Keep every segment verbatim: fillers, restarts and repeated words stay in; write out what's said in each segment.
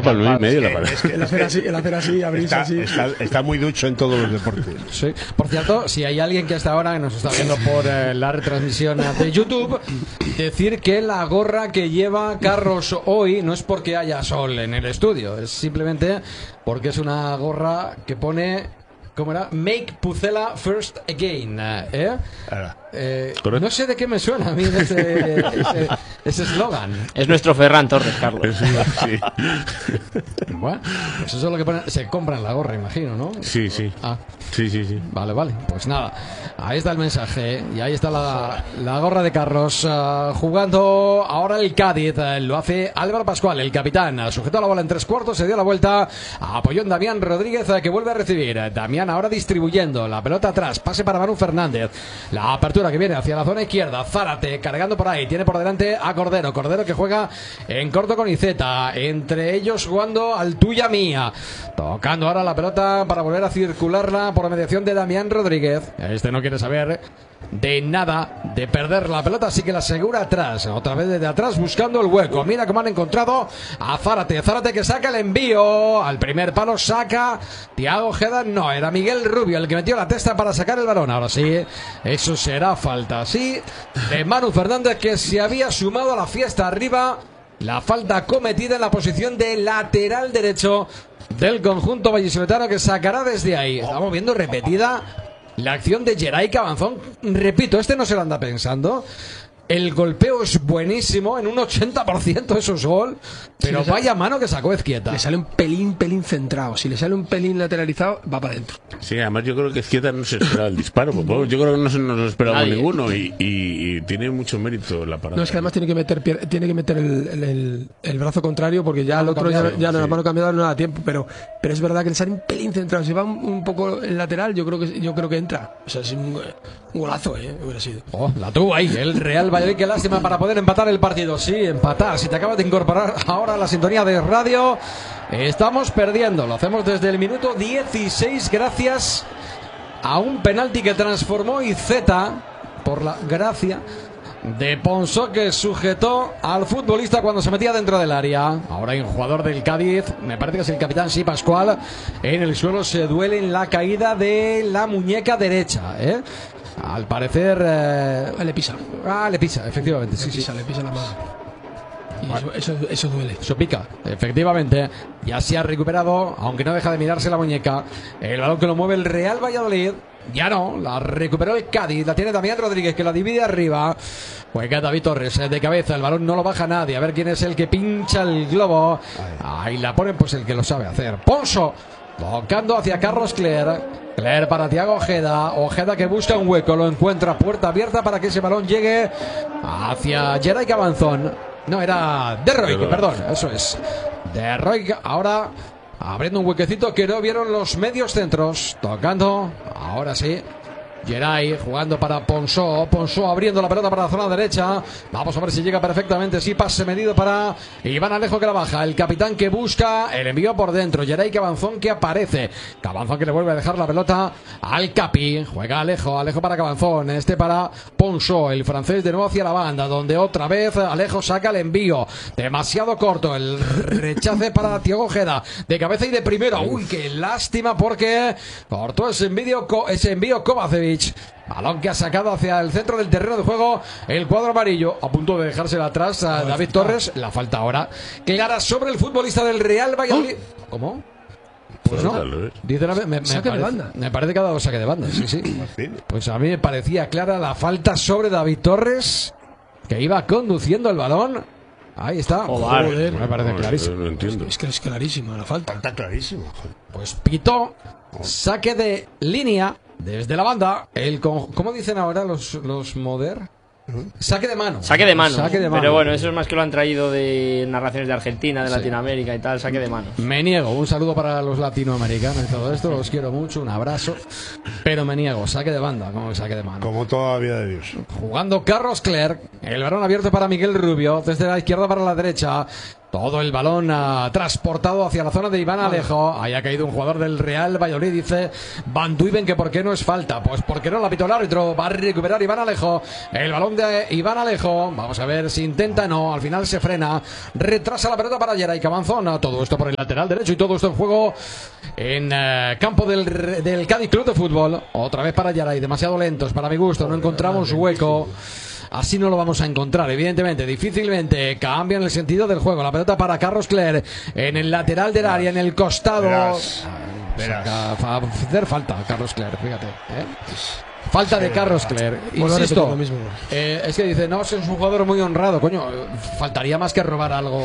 para el nueve y medio. La es que el hacer así, el hacer así, abrirse está, así. Está, está muy ducho en todos los deportes. Sí. Por cierto, si hay alguien que hasta ahora que nos está viendo por eh, la retransmisión de YouTube, decir que la gorra que lleva Carlos hoy no es porque haya sol en el estudio, es simplemente porque es una gorra que pone... ¿Cómo era? Make Pucela First Again. ¿eh? Eh, no sé de qué me suena a mí ese eslogan. Es nuestro Ferran Torres, Carlos. Sí. Bueno, pues eso es lo que pone. Se compra en la gorra, imagino, ¿no? Sí, sí. Ah. Sí, sí, sí. Vale, vale. Pues nada. Ahí está el mensaje. Y ahí está la, la gorra de Carlos. Uh, jugando ahora el Cádiz. Uh, lo hace Álvaro Pascual, el capitán. Sujetó la bola en tres cuartos. Se dio la vuelta. Apoyó en Damián Rodríguez, uh, que vuelve a recibir. Damián ahora distribuyendo. La pelota atrás. Pase para Manu Fernández. La apertura que viene hacia la zona izquierda. Zárate cargando por ahí. Tiene por delante a Cordero. Cordero que juega en corto con Iceta. Entre ellos jugando al tuya mía. Tocando ahora la pelota para volver a circularla por mediación de Damián Rodríguez. Este no quiere saber de nada, de perder la pelota, así que la asegura atrás. Otra vez desde atrás buscando el hueco. Mira cómo han encontrado a Zárate. Zárate que saca el envío. Al primer palo saca Thiago Ojeda. No, era Miguel Rubio el que metió la testa para sacar el balón. Ahora sí, eso será falta. Sí, de Manu Fernández, que se había sumado a la fiesta arriba. La falta cometida en la posición de lateral derecho del conjunto vallisoletano, que sacará desde ahí. Estamos viendo repetida la acción de Geray Cabanzón. Repito, este no se lo anda pensando. El golpeo es buenísimo, en un ochenta por ciento eso es gol, pero sí, vaya mano que sacó Ezquieta. Le sale un pelín, pelín centrado. Si le sale un pelín lateralizado, va para adentro. Sí, además yo creo que Ezquieta no se esperaba el disparo. Pues, yo creo que no se nos lo esperaba Nadie. ninguno y, y, y tiene mucho mérito la parada. No, es que además tiene que meter pier- tiene que meter el, el, el, el brazo contrario, porque ya el otro ya, ya no, sí. la mano cambiada no da tiempo, pero pero es verdad que le sale un pelín centrado. Si va un, un poco en lateral, yo creo que yo creo que entra. O sea, es un, un golazo, eh, hubiera sido. Oh, la tuvo ahí el Real Valladolid. Qué lástima para poder empatar el partido. Sí, empatar. Si te acabas de incorporar ahora a la sintonía de radio, estamos perdiendo. Lo hacemos desde el minuto dieciséis gracias a un penalti que transformó Iceta por la gracia de Ponsó, que sujetó al futbolista cuando se metía dentro del área. Ahora hay un jugador del Cádiz, me parece que es el capitán, sí, Pascual, en el suelo. Se duele en la caída de la muñeca derecha, ¿eh? Al parecer... Eh... Le pisa. Ah, le pisa, efectivamente. Le sí, pisa, sí. le pisa la mano. Y eso, eso, eso duele. Eso pica, efectivamente. Ya se ha recuperado, aunque no deja de mirarse la muñeca. El balón que lo mueve el Real Valladolid. Ya no, la recuperó el Cádiz. La tiene Damián Rodríguez, que la divide arriba. Juega David Torres de cabeza. El balón no lo baja nadie. A ver quién es el que pincha el globo. Ahí la ponen, pues el que lo sabe hacer. Ponso tocando hacia Carlos Cler. Cler para Thiago Ojeda. Ojeda que busca un hueco, lo encuentra, puerta abierta para que ese balón llegue hacia Geray Cabanzón. No, era De Roy, perdón, eso es. De Roy ahora abriendo un huequecito que no vieron los medios centros. Tocando, ahora sí. Geray jugando para Ponsó. Ponsó abriendo la pelota para la zona derecha. Vamos a ver si llega perfectamente. Sí, pase medido para Iván Alejo, que la baja. El capitán que busca el envío por dentro. Geray Cabanzón que aparece. Cabanzón que le vuelve a dejar la pelota al Capi. Juega Alejo. Alejo para Cabanzón. Este para Ponsó. El francés de nuevo hacia la banda, donde otra vez Alejo saca el envío. Demasiado corto. El rechace para Thiago Ojeda. De cabeza y de primera. Uy, qué lástima, porque cortó ese envío, ese envío Kovacevic. Balón que ha sacado hacia el centro del terreno de juego el cuadro amarillo, a punto de dejársela atrás a David Torres. La falta ahora clara sobre el futbolista del Real Valladolid. ¿Cómo? Pues no, dice la, me, me, saque parece, de banda. me parece que ha dado saque de banda. Sí, sí. Pues a mí me parecía clara la falta sobre David Torres, que iba conduciendo el balón. Ahí está. Joder, Joder, me parece no, clarísimo. No entiendo. Es que es clarísima la falta. Está clarísimo. Pues pitó saque de línea desde la banda. El con, ¿cómo dicen ahora los, los moder? Saque de mano. Saque de mano. Saque de mano. Pero bueno, eso es más que lo han traído de narraciones de Argentina, de Sí. Latinoamérica y tal. Saque de mano. Me niego. Un saludo para los latinoamericanos y todo esto. Los quiero mucho. Un abrazo. Pero me niego. Saque de banda. Como saque de mano. Como toda la vida de Dios. Jugando Carlos Clerc. El balón abierto para Miguel Rubio. Desde la izquierda para la derecha. Todo el balón uh, transportado hacia la zona de Iván Alejo. Ahí ha caído un jugador del Real Valladolid. Dice Van Duiven que por qué no es falta. Pues porque no la pitó el árbitro. Va a recuperar Iván Alejo. El balón de Iván Alejo. Vamos a ver si intenta. No, al final se frena. Retrasa la pelota para Yeray Cabanzón. Todo esto por el lateral derecho y todo esto en juego en uh, campo del, del Cádiz Club de Fútbol. Otra vez para Yeray. Demasiado lentos para mi gusto. No encontramos hueco. Así no lo vamos a encontrar, evidentemente, difícilmente. Cambia en el sentido del juego. La pelota para Carlos Cler en el lateral del área, en el costado. Verás, verás. Va a hacer falta Carlos Cler, fíjate. ¿eh? Falta de Carlos Cler. Insisto, lo mismo. Eh, es que dice, no, es un jugador muy honrado. Coño, faltaría más que robar algo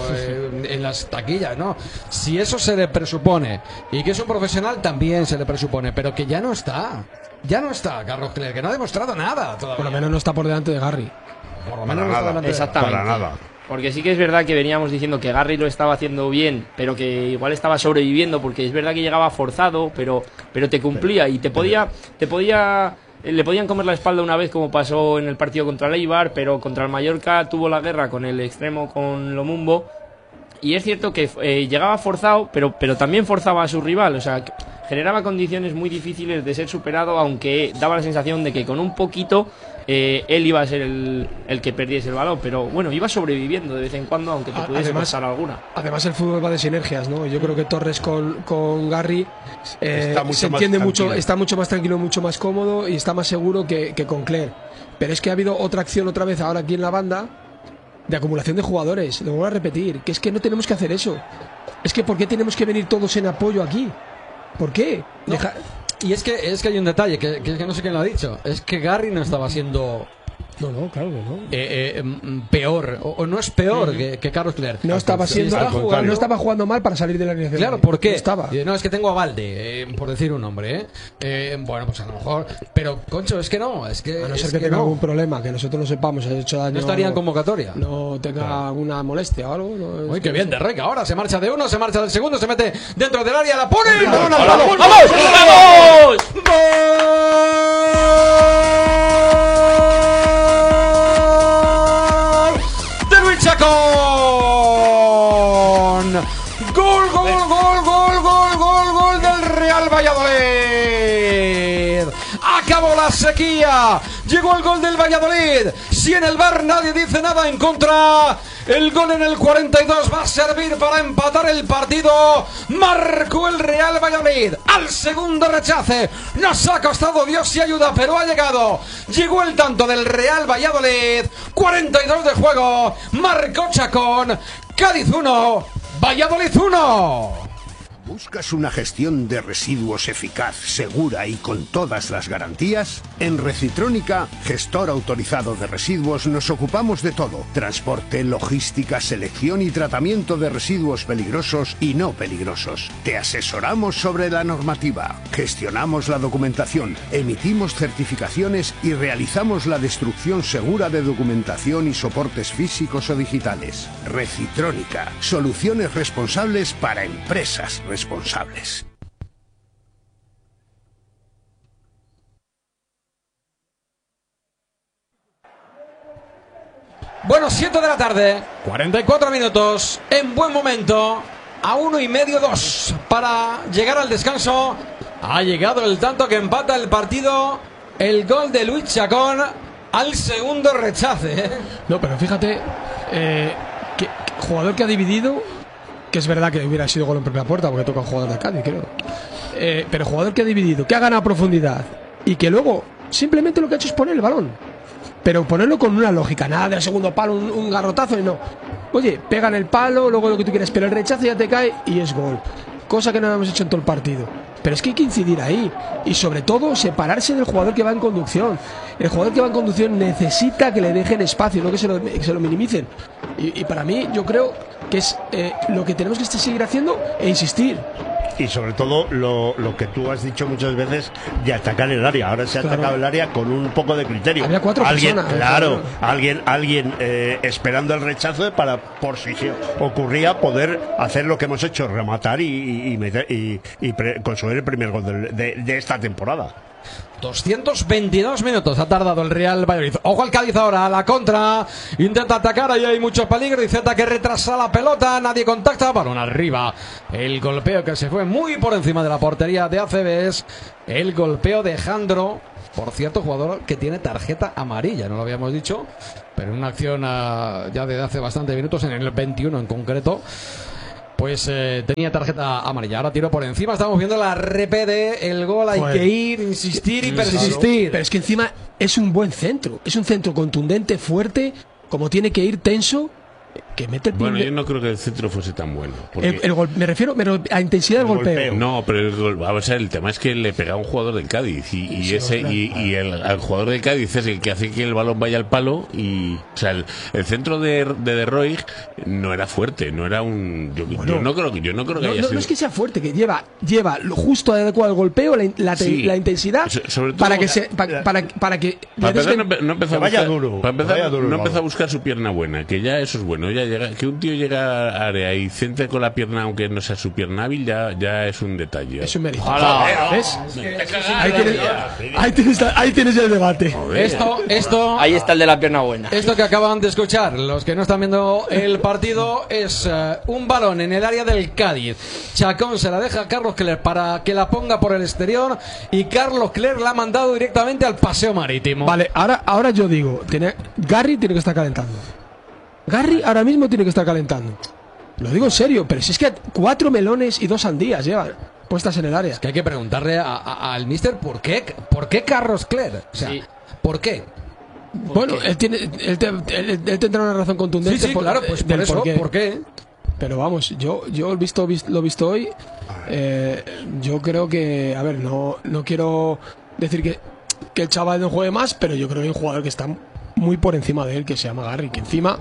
eh, en las taquillas, ¿no? Si eso se le presupone y que es un profesional, también se le presupone, pero que ya no está. Ya no está Carlos Cler, que no ha demostrado nada todavía. Por lo menos no está por delante de Garry. Por lo menos Para no está nada. delante de- Exactamente. Para nada. Porque sí que es verdad que veníamos diciendo que Garry lo estaba haciendo bien, pero que igual estaba sobreviviendo, porque es verdad que llegaba forzado, pero, pero te cumplía y te podía, te podía, le podían comer la espalda una vez, como pasó en el partido contra el Eibar, pero contra el Mallorca tuvo la guerra con el extremo, con Lomumbo. Y es cierto que eh, llegaba forzado, pero, pero también forzaba a su rival, o sea, que generaba condiciones muy difíciles de ser superado, aunque daba la sensación de que con un poquito eh, él iba a ser el, el que perdiese el balón, pero bueno, iba sobreviviendo de vez en cuando, aunque te A- pudiese además- pasar alguna. Además el fútbol va de sinergias, ¿no? Yo creo que Torres con, con Garry eh, Está mucho se más entiende mucho, tranquilo. está mucho más tranquilo, mucho más cómodo y está más seguro que, que con Cler. Pero es que ha habido otra acción otra vez ahora aquí en la banda de acumulación de jugadores. Lo vuelvo a repetir, que es que no tenemos que hacer eso. Es que ¿por qué tenemos que venir todos en apoyo aquí? ¿Por qué? No. Deja- Y es que, es que hay un detalle, que, que, que no sé quién lo ha dicho. Es que Garry no estaba siendo No, no, claro que no. eh, eh, mm, peor, o, o no es peor que, que Carlos Cler. No estaba Sí, siendo, estaba al jugando- no estaba jugando mal para salir de la alineación. Claro, ¿por qué? No estaba. Eh, No, es que tengo a Valde, eh, por decir un nombre, ¿eh? Eh, Bueno, pues a lo mejor. Pero, concho, es que no, es que. A no es ser que que tenga no. algún problema, que nosotros no sepamos, haya hecho daño. No estaría en algo, convocatoria. No tenga alguna molestia o algo. No, es Uy, qué que bien, no de Reca. Ahora se marcha de uno, se marcha del segundo, se mete dentro del área, la pone. ¡El balón al palo! ¡Vamos! ¡Vamos! ¡Gol! ¡De Luis Chacón! ¡Gol, gol, gol, gol, gol, gol, gol del Real Valladolid! Acabó la sequía. Llegó el gol del Valladolid. Si en el V A R nadie dice nada en contra, el gol en el cuarenta y dos va a servir para empatar el partido. Marcó el Real Valladolid al segundo rechace. Nos ha costado Dios y ayuda, pero ha llegado. Llegó el tanto del Real Valladolid. cuarenta y dos de juego. Marcó Chacón. Cádiz uno, Valladolid uno. ¿Buscas una gestión de residuos eficaz, segura y con todas las garantías? En Recitrónica, gestor autorizado de residuos, nos ocupamos de todo. Transporte, logística, selección y tratamiento de residuos peligrosos y no peligrosos. Te asesoramos sobre la normativa, gestionamos la documentación, emitimos certificaciones y realizamos la destrucción segura de documentación y soportes físicos o digitales. Recitrónica, soluciones responsables para empresas responsables. Bueno, siete de la tarde, cuarenta y cuatro minutos, en buen momento, a uno y medio, dos, para llegar al descanso. Ha llegado el tanto que empata el partido, el gol de Luis Chacón al segundo rechace. ¿eh? No, pero fíjate, eh, que, que jugador que ha dividido, que es verdad que hubiera sido gol en propia puerta porque toca un jugador de Cádiz, creo. Eh, pero jugador que ha dividido, que ha ganado profundidad y que luego simplemente lo que ha hecho es poner el balón. Pero ponerlo con una lógica, nada del segundo palo, un, un garrotazo y no. Oye, pega en el palo, luego lo que tú quieres, pero el rechazo ya te cae y es gol. Cosa que no hemos hecho en todo el partido. Pero es que hay que incidir ahí. Y sobre todo, separarse del jugador que va en conducción. El jugador que va en conducción necesita que le dejen espacio, no que se lo, que se lo minimicen. Y, y para mí, yo creo que es eh, lo que tenemos que seguir haciendo e insistir. Y sobre todo lo, lo que tú has dicho muchas veces de atacar el área. Ahora se ha Claro. atacado el área con un poco de criterio. Había cuatro alguien, personas, ¿eh? claro, Claro. alguien, alguien eh, esperando el rechazo para, por si se ocurría, poder hacer lo que hemos hecho, rematar y, y, y meter, y, y pre- conseguir el primer gol del- de, de esta temporada. doscientos veintidós minutos ha tardado el Real Valladolid. Ojo al Cádiz ahora, a la contra. Intenta atacar, ahí hay mucho peligro. Iceta que retrasa la pelota, nadie contacta. Balón arriba. El golpeo que se fue muy por encima de la portería de A C B es el golpeo de Jandro. Por cierto, jugador que tiene tarjeta amarilla, no lo habíamos dicho, pero en una acción uh, ya de hace bastantes minutos, en el veintiuno en concreto, pues eh, tenía tarjeta amarilla. Ahora tiro por encima, estamos viendo la repe de el gol. Hay Joder. que ir, insistir y Sí, persistir. Pero es que encima es un buen centro. Es un centro contundente, fuerte, como tiene que ir, tenso, que mete el Bueno, pin- yo no creo que el centro fuese tan bueno. Porque... el, el gol- me refiero pero a intensidad del El golpeo. golpeo. No, pero el, gol- vamos a ver, el tema es que le pega a un jugador del Cádiz y, y Sí, ese claro. y, y el, al jugador del Cádiz es el que hace que el balón vaya al palo y, o sea, el, el centro de de, de Roig no era fuerte, no era un, yo, Bueno. yo no creo que yo no creo que No, haya no, sido. no es que sea fuerte, que lleva lleva lo justo adecuado al golpeo, la, la, te- Sí. la intensidad, So- sobre todo- para que se pa- para, para que Para le des empezar, no, ven- empe- no empezó Que a vaya buscar, duro, para empezar, vaya duro el no empezó a balón. buscar su pierna buena, que ya eso es bueno. Ya llega, que un tío llega a área y centre con la pierna, aunque no sea su pierna hábil, ya, ya es un detalle. es un mérito. Ojalá. ¿Ves? Ahí tienes, ahí, tienes, ahí tienes el debate. Joder. Esto, esto, Ahí está el de la pierna buena. esto que acaban de escuchar, los que no están viendo el partido, es eh, un balón en el área del Cádiz. Chacón se la deja a Carlos Cler para que la ponga por el exterior y Carlos Cler la ha mandado directamente al paseo marítimo. Vale, ahora, ahora yo digo, tiene, Garry tiene que estar calentando. Garry ahora mismo tiene que estar calentando. Lo digo en serio, pero si es que cuatro melones y dos sandías llevan puestas en el área. Que hay que preguntarle a- a- al mister por qué, por qué Carlos Cler. O sea, Sí. ¿por qué? Bueno, él, tiene, él, te- él- él tendrá una razón contundente. Sí, sí, por- claro, pues por del eso, porqué. ¿por qué? Pero vamos, yo, yo he visto, vis- lo he visto hoy. eh, yo creo que, a ver, no, no quiero decir que, que el chaval no juegue más, pero yo creo que hay un jugador que está muy por encima de él, que se llama Garry, que encima,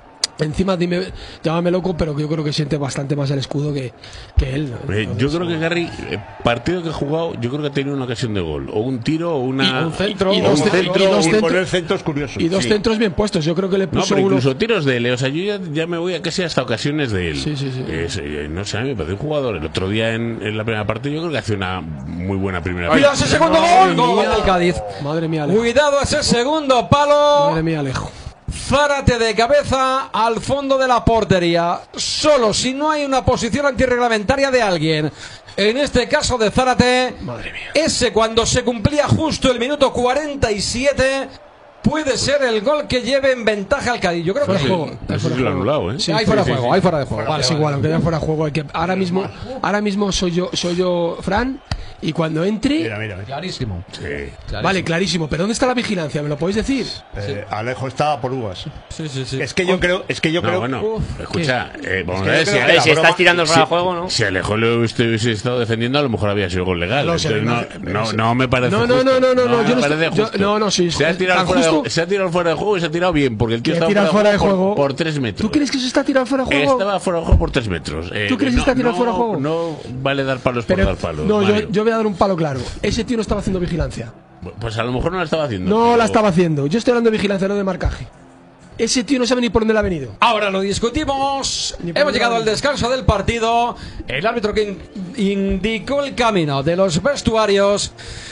encima dime, llámame loco, pero que yo creo que siente bastante más el escudo que, que él. Eh, yo creo que Garry, eh, partido que ha jugado, yo creo que ha tenido una ocasión de gol, o un tiro, o una. Y un centro, o y un dos ce- centro, y dos Y centros- poner centros curiosos. Y dos Sí. centros bien puestos, yo creo que le No, puso pero uno. incluso tiros de él. eh, O sea, yo ya, ya me voy a casi hasta ocasiones de él. Sí, sí, sí. Es, eh, no sé, a mí me parece un jugador. El otro día en, en la primera parte, yo creo que hace una muy buena primera Cuidado parte. ese segundo Madre gol, gol mía. del Cádiz. Madre mía, Alejo. Cuidado ese segundo palo. Madre mía, Alejo. Zárate de cabeza al fondo de la portería. Solo si no hay una posición antirreglamentaria de alguien. En este caso de Zárate. Madre mía. Ese cuando se cumplía justo el minuto cuarenta y siete. Puede ser el gol que lleve en ventaja al Cádiz. Yo creo Fuera que de sí. juego. No sé si lo ha anulado, ¿eh? Sí, hay fuera de juego, hay fuera de juego. Vale, es vale. igual, aunque haya fuera de juego, hay que ahora mismo, ahora mismo soy yo, soy yo, Fran, y cuando entre, Mira, mira, mira. Clarísimo. Sí. clarísimo. vale, clarísimo. Pero ¿dónde está la vigilancia? ¿Me lo podéis decir? Eh, Alejo está por uvas. Sí, sí, sí. Es que yo creo, es que yo No, creo. bueno, Uf, escucha, eh, vamos Es a que ver yo si, creo A ver, la si broma- estás tirando fuera de si- juego, ¿no? si Alejo lo hubiese estado defendiendo, a lo mejor había sido gol legal. No sé, Entonces, no, no, pero no, no me parece No, no, justo. no, no, no, no, yo me no parece estoy- yo- justo. no, no, sí, se ha tirado tan fuera de, justo. se ha tirado fuera de juego y se ha tirado bien, porque el tío Que estaba tira fuera de por- juego. por tres metros. ¿Tú crees que se está tirando fuera de juego? Estaba fuera de juego por tres metros. Eh, ¿Tú crees que no, está tirado no, fuera de juego? No vale dar palos por Pero- dar palos. no, yo, Mario. yo voy a dar un palo claro. Ese tío no estaba haciendo vigilancia. Pues a lo mejor no la estaba haciendo. No pero- la estaba haciendo. Yo estoy hablando de vigilancia, no de marcaje. Ese tío no sabe ni por dónde le ha venido. Ahora lo discutimos. Ni por Hemos nada. llegado al descanso del partido. El árbitro que in- indicó el camino de los vestuarios.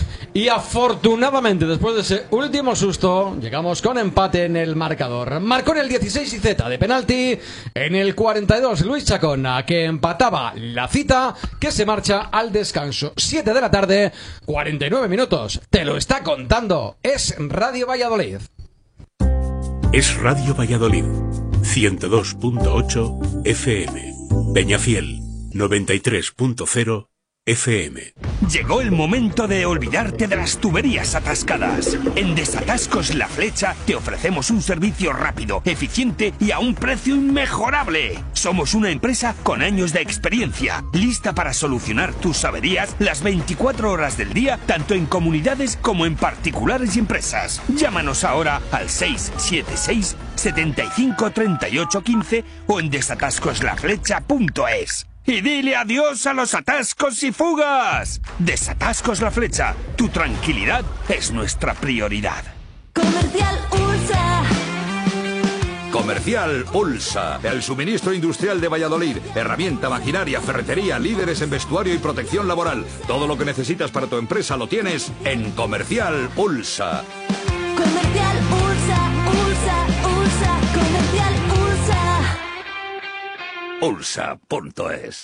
Y afortunadamente, después de ese último susto, llegamos con empate en el marcador. Marcó en el dieciséis y Z de penalti. En el cuarenta y dos, Luis Chacona, que empataba la cita, que se marcha al descanso. siete de la tarde, cuarenta y nueve minutos. Te lo está contando. Es Radio Valladolid. Es Radio Valladolid, ciento dos punto ocho F M. Peñafiel, noventa y tres punto cero F M. Llegó el momento de olvidarte de las tuberías atascadas. En Desatascos La Flecha te ofrecemos un servicio rápido, eficiente y a un precio inmejorable. Somos una empresa con años de experiencia, lista para solucionar tus averías las veinticuatro horas del día, tanto en comunidades como en particulares y empresas. Llámanos ahora al seis siete seis, setenta y cinco, treinta y ocho, quince o en desatascos la flecha punto es. Y dile adiós a los atascos y fugas. Desatascos La Flecha. Tu tranquilidad es nuestra prioridad. Comercial U R S A. Comercial Ulsa, el suministro industrial de Valladolid. Herramienta, maquinaria, ferretería, líderes en vestuario y protección laboral. Todo lo que necesitas para tu empresa lo tienes en Comercial Ulsa. Comercial Ulsa, Ulsa, Ulsa, Comercial Ulsa. Ulsa punto es.